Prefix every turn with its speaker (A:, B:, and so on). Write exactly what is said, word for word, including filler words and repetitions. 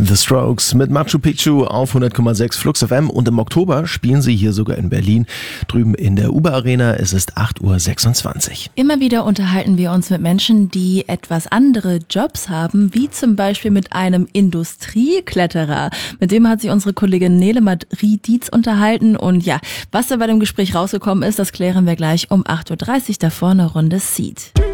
A: The Strokes mit Machu Picchu auf hundert Komma sechs Flux F M und im Oktober spielen sie hier sogar in Berlin, drüben in der Uber Arena. Es ist acht Uhr sechsundzwanzig.
B: Immer wieder unterhalten wir uns mit Menschen, die etwas andere Jobs haben, wie zum Beispiel mit einem Industriekletterer. Mit dem hat sich unsere Kollegin Nele Madrid-Dietz unterhalten und ja, was da bei dem Gespräch rausgekommen ist, das klären wir gleich um acht Uhr dreißig, davor eine Runde Seed.